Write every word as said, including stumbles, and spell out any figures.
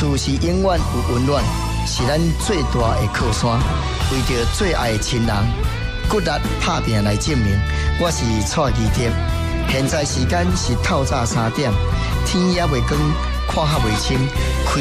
厝是永远有温暖，是咱最大的靠山。为着最爱的亲人，骨力打拼来证明，我是蔡基德。现在时间是透早三点，天也未光，看较未清。